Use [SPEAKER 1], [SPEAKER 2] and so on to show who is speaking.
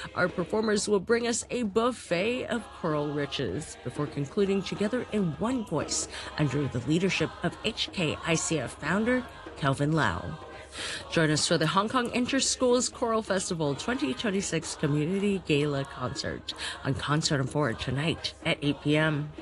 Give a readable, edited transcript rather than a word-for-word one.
[SPEAKER 1] Our performers will bring us a buffet of choral riches before concluding together in one voice under the leadership of HKICF founder Kelvin Lau. Join us for the Hong Kong Inter-Schools Choral Festival 2026 Community Gala Concert on Concert on Board tonight at 8 p.m.